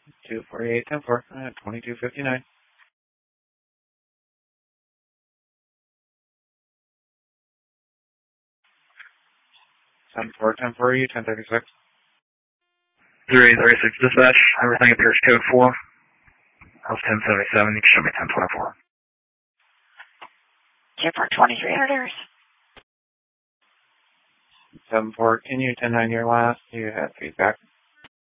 248, 10-4, 2259. 10-4, 10-4, you 1036. 3836 dispatch, everything appears code 4. I was 1077, you can show me 1024. Chipper 2300. 7-4, can you 10-9 your last? You had feedback.